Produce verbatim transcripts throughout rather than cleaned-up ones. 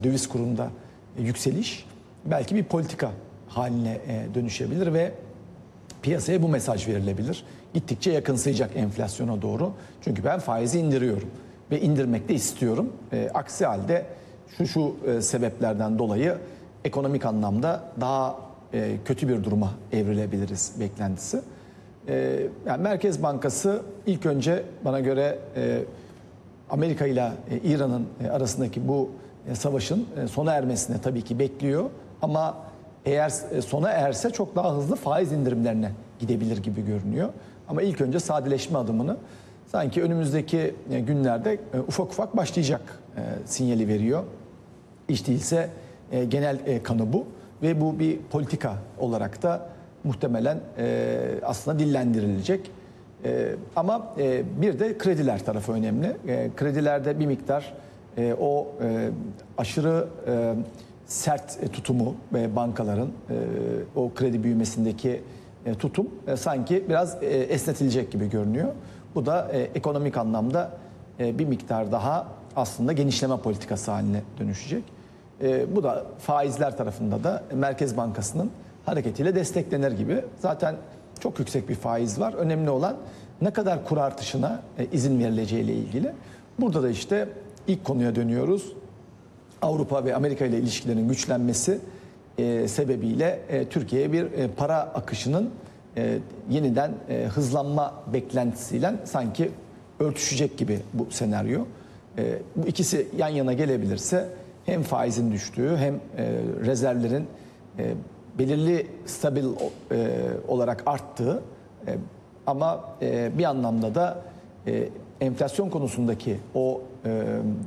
döviz kurunda yükseliş belki bir politika haline dönüşebilir ve piyasaya bu mesaj verilebilir. Gittikçe yakınsayacak enflasyona doğru. Çünkü ben faizi indiriyorum ve indirmek de istiyorum. E, aksi halde şu şu e, sebeplerden dolayı ekonomik anlamda daha e, kötü bir duruma evrilebiliriz beklentisi. E, yani Merkez Bankası ilk önce bana göre e, Amerika ile İran'ın arasındaki bu savaşın sona ermesine tabii ki bekliyor. Ama eğer sona erse çok daha hızlı faiz indirimlerine gidebilir gibi görünüyor. Ama ilk önce sadeleşme adımını sanki önümüzdeki günlerde ufak ufak başlayacak sinyali veriyor. Hiç değilse genel kanı bu ve bu bir politika olarak da muhtemelen aslında dillendirilecek. Ee, ama e, bir de krediler tarafı önemli. E, kredilerde bir miktar e, o e, aşırı e, sert tutumu ve bankaların e, o kredi büyümesindeki e, tutum e, sanki biraz e, esnetilecek gibi görünüyor. Bu da e, ekonomik anlamda e, bir miktar daha aslında genişleme politikası haline dönüşecek. E, bu da faizler tarafında da Merkez Bankası'nın hareketiyle desteklenir gibi. Zaten çok yüksek bir faiz var. Önemli olan ne kadar kur artışına izin verileceği ile ilgili. Burada da işte ilk konuya dönüyoruz. Avrupa ve Amerika ile ilişkilerin güçlenmesi e, sebebiyle e, Türkiye'ye bir e, para akışının e, yeniden e, hızlanma beklentisiyle sanki örtüşecek gibi bu senaryo. E, bu ikisi yan yana gelebilirse hem faizin düştüğü hem e, rezervlerin e, belirli stabil e, olarak arttığı e, ama e, bir anlamda da e, enflasyon konusundaki o e,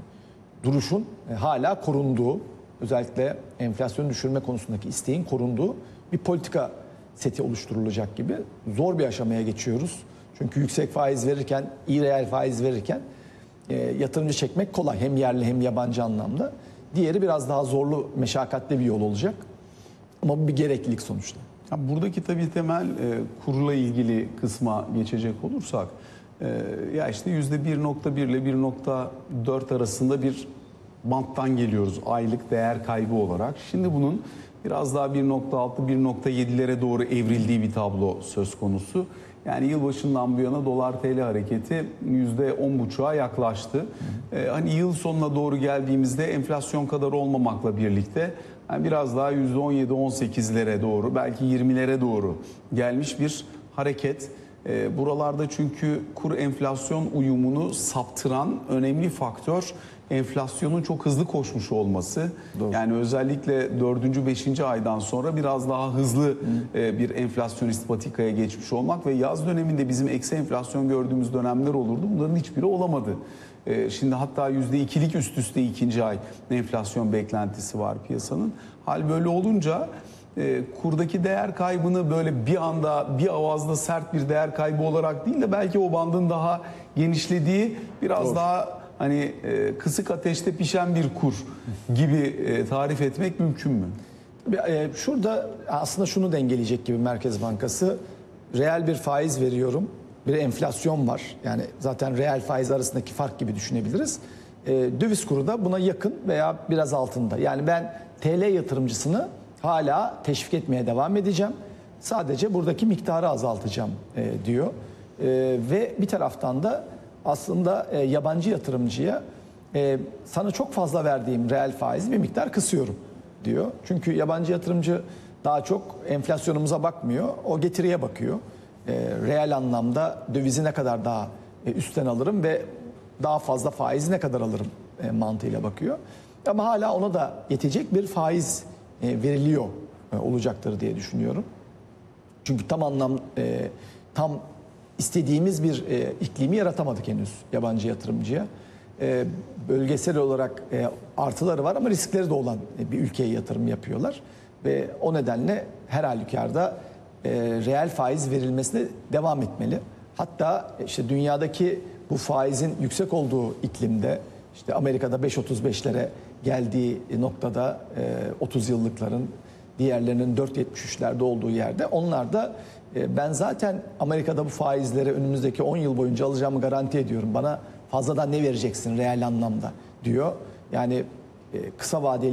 duruşun e, hala korunduğu, özellikle enflasyonu düşürme konusundaki isteğin korunduğu bir politika seti oluşturulacak gibi zor bir aşamaya geçiyoruz. Çünkü yüksek faiz verirken, iyi reel faiz verirken e, yatırımcı çekmek kolay, hem yerli hem yabancı anlamda. Diğeri biraz daha zorlu, meşakkatli bir yol olacak. Ama bu bir gereklilik sonuçta. Ya buradaki tabii temel e, kurla ilgili kısma geçecek olursak e, ya işte yüzde bir nokta bir ile bir nokta dört arasında bir banttan geliyoruz aylık değer kaybı olarak. Şimdi bunun biraz daha bir nokta altı bir nokta yedilere doğru evrildiği bir tablo söz konusu. Yani yılbaşından bu yana dolar T L hareketi yüzde on buçuğa yaklaştı. Ee, hani yıl sonuna doğru geldiğimizde enflasyon kadar olmamakla birlikte yani biraz daha yüzde on yedi on sekizlere doğru, belki yirmilere doğru gelmiş bir hareket. Ee, buralarda çünkü kur enflasyon uyumunu saptıran önemli faktör enflasyonun çok hızlı koşmuş olması. Doğru. Yani özellikle dördüncü beşinci aydan sonra biraz daha hızlı e, bir enflasyonist patikaya geçmiş olmak ve yaz döneminde bizim eksi enflasyon gördüğümüz dönemler olurdu. Bunların hiçbiri olamadı. E, şimdi hatta yüzde ikilik üst üste ikinci ay enflasyon beklentisi var piyasanın. Hal böyle olunca e, kurdaki değer kaybını böyle bir anda bir avazda sert bir değer kaybı olarak değil de belki o bandın daha genişlediği biraz Doğru. daha hani e, kısık ateşte pişen bir kur gibi e, tarif etmek mümkün mü? E, şurada aslında şunu dengeleyecek gibi Merkez Bankası, reel bir faiz veriyorum, bir enflasyon var. Yani zaten reel faiz arasındaki fark gibi düşünebiliriz. E, döviz kuru da buna yakın veya biraz altında. Yani ben T L yatırımcısını hala teşvik etmeye devam edeceğim. Sadece buradaki miktarı azaltacağım e, diyor. E, ve bir taraftan da aslında e, yabancı yatırımcıya e, sana çok fazla verdiğim reel faizi bir miktar kısıyorum diyor. Çünkü yabancı yatırımcı daha çok enflasyonumuza bakmıyor, o getiriye bakıyor. E, reel anlamda dövizi ne kadar daha e, üstten alırım ve daha fazla faizi ne kadar alırım e, mantığıyla bakıyor. Ama hala ona da yetecek bir faiz e, veriliyor e, olacaktır diye düşünüyorum. Çünkü tam anlam e, tam istediğimiz bir e, iklimi yaratamadık henüz yabancı yatırımcıya. E, bölgesel olarak e, artıları var ama riskleri de olan e, bir ülkeye yatırım yapıyorlar. Ve o nedenle her halükarda e, reel faiz verilmesine devam etmeli. Hatta işte dünyadaki bu faizin yüksek olduğu iklimde, işte Amerika'da beş otuz beşlere geldiği noktada e, otuz yıllıkların, diğerlerinin dört yetmiş üçlerde olduğu yerde, onlar da ben zaten Amerika'da bu faizleri önümüzdeki on yıl boyunca alacağımı garanti ediyorum, bana fazladan ne vereceksin reel anlamda diyor. Yani kısa vadeli